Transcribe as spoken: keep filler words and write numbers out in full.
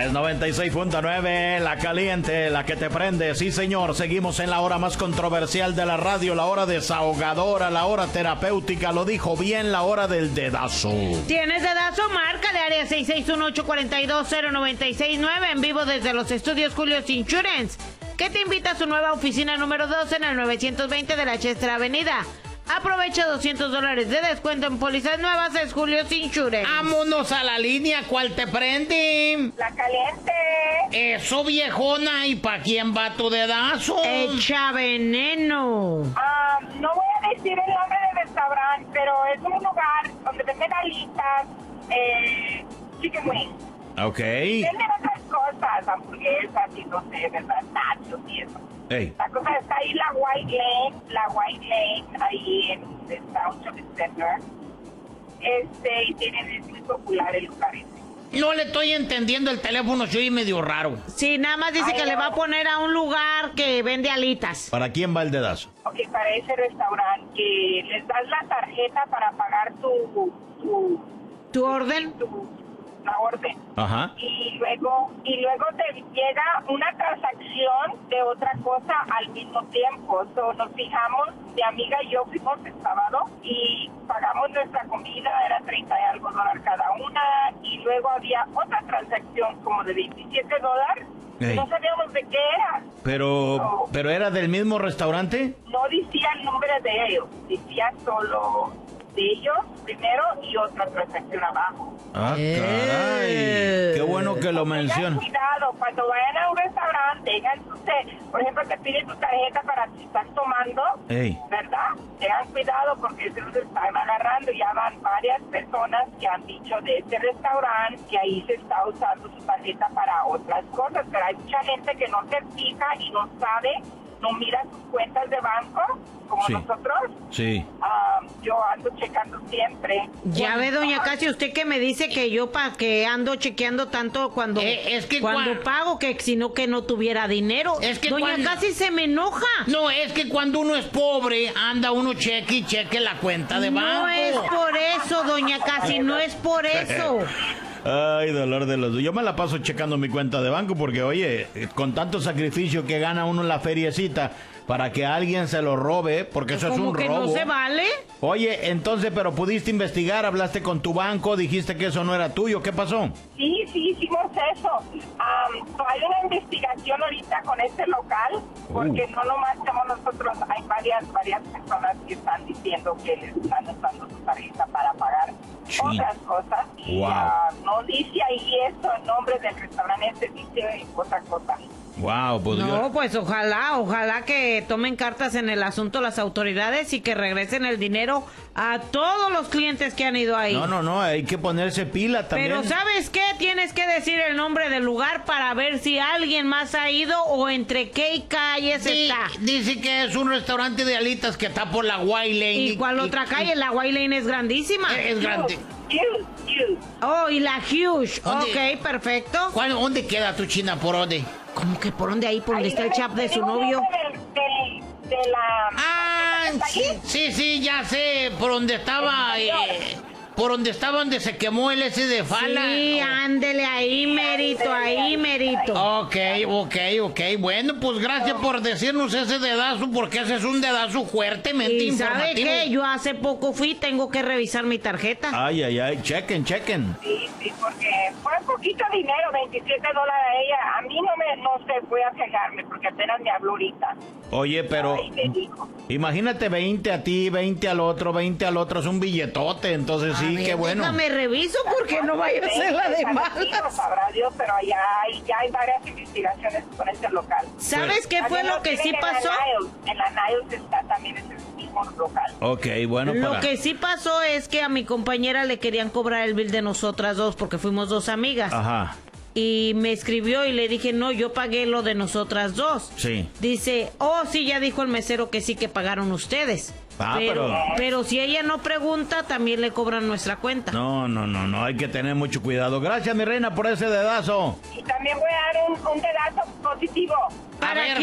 Es noventa y seis punto nueve, la caliente, la que te prende. Sí, señor, seguimos en la hora más controversial de la radio, la hora desahogadora, la hora terapéutica. Lo dijo bien, la hora del dedazo. ¿Tienes dedazo? Márcale área seis seis uno, ocho cuatro dos, cero nueve seis nueve en vivo desde los estudios Julio's Insurance, que te invita a su nueva oficina número dos en el novecientos veinte de la Chester Avenida. Aprovecha doscientos dólares de descuento en pólizas nuevas, es Julio's Insurance. Vámonos a la línea, ¿cuál te prende? La caliente. Eso, viejona, ¿y pa' quién va tu dedazo? Echa veneno. Ah, no voy a decir el nombre del restaurante, pero es un lugar donde venden alitas, eh, chicken wings. Ok. Venden otras cosas, hamburguesas y no sé, ¿verdad? Nachos y eso. Hey. La cosa está ahí, la White Lane, la White Lane, ahí en el South Shopping Center. Este, y tienen, es muy popular el lugar ese. No le estoy entendiendo el teléfono, soy medio raro. Sí, nada más dice Ay, que no. le va a poner a un lugar que vende alitas. ¿Para quién va el dedazo? Ok, para ese restaurante que les das la tarjeta para pagar tu, tu, ¿Tu orden? tu la orden. Ajá. Y luego, y luego te llega una transacción de otra cosa al mismo tiempo. So, nos fijamos, mi amiga y yo fuimos el sábado y pagamos nuestra comida, era treinta y algo dólares cada una, y luego había otra transacción como de veintisiete dólares. Hey. No sabíamos de qué era. Pero, No. ¿pero era del mismo restaurante? No decía el nombre de ellos, decía solo de ellos primero y otra transacción abajo. Ah, Eh. caray. Qué bueno que lo Tengan menciona. cuidado, cuando vayan a un restaurante, tengan usted, por ejemplo, te piden tu tarjeta para si estás tomando, Ey. ¿verdad? Tengan cuidado porque se los están agarrando. Ya van varias personas que han dicho de este restaurante que ahí se está usando su tarjeta para otras cosas, pero hay mucha gente que no se fija y no sabe, no mira sus cuentas de banco, como Sí. nosotros. Sí. Ah, yo ando checando siempre. Ya ve, doña Casi, usted que me dice que yo pa' que ando chequeando tanto cuando, Eh, es que cuando cua- pago, que si no que no tuviera dinero. Es que doña cuando- Casi se me enoja. No, es que cuando uno es pobre, anda uno cheque y cheque la cuenta de banco. No es por eso, doña Casi, no es por eso. Ay, dolor de los... Yo me la paso checando mi cuenta de banco porque, oye, con tanto sacrificio que gana uno en la feriecita para que alguien se lo robe, porque eso es Como un que robo. no se vale. Oye, entonces, pero pudiste investigar, hablaste con tu banco, dijiste que eso no era tuyo, ¿qué pasó? Sí, sí, hicimos eso. Am, hay una investigación ahorita con este local, porque Uh. no nomás somos nosotros, hay varias varias personas que están diciendo que les están usando su tarjeta para pagar Sí. otras cosas. Y Wow. ah, no dice ahí eso, el nombre del restaurante, este dice otra cosa. Wow, pues No, yo... pues ojalá, ojalá que tomen cartas en el asunto las autoridades y que regresen el dinero a todos los clientes que han ido ahí. No, no, no, hay que ponerse pila también. Pero ¿sabes qué? Tienes que decir el nombre del lugar para ver si alguien más ha ido o entre qué calles Sí, está. dice que es un restaurante de alitas que está por la White Lane. ¿Y cuál otra calle? La White Lane es grandísima. Es grande. Huge, huge. Oh, y la Huge. ¿Dónde? Ok, perfecto. ¿Cuál- ¿Dónde queda tu China? ¿Por dónde? ¿Cómo que por dónde ahí? ¿Por donde Ahí está el te- chap de te su digo el novio? nombre del- del- de la... Ah, ¿está sí, ahí? sí, sí, ya sé, por donde estaba, eh, por donde estaba donde se quemó el ese de Fala. Sí, ándele ahí, merito, ahí, merito. Ok, ok, ok. Bueno, pues gracias por decirnos ese dedazo, porque ese es un dedazo fuertemente ¿Y sabe informativo. qué? Yo hace poco fui, tengo que revisar mi tarjeta. Ay, ay, ay, chequen, chequen. Sí, sí, porque fue poquito dinero, veintisiete dólares a ella. A mí no me, no sé, voy a quejarme porque apenas me habló ahorita. Oye, pero Ay, me dijo. imagínate veinte a ti, veinte al otro, veinte al otro, es un billetote, entonces sí, A ver, qué bueno. Déjame reviso porque no vaya a ser la de Sí, malas. sabrá Dios, pero ya hay, ya hay varias investigaciones con este local. ¿Sabes qué fue También lo que sí tienen pasó? En la Niles, en la Niles está también ese mismo local. Ok, bueno, Lo para... que sí pasó es que a mi compañera le querían cobrar el bill de nosotras dos porque fuimos dos amigas. Ajá, Y me escribió y le dije, no, yo pagué lo de nosotras dos. sí. Dice, oh, sí, ya dijo el mesero que sí que pagaron ustedes. Ah, pero, pero- pero si ella no pregunta, también le cobran nuestra cuenta. No, no, no, no, hay que tener mucho cuidado. Gracias, mi reina, por ese dedazo. Y también voy a dar un, un dedazo positivo. A ver,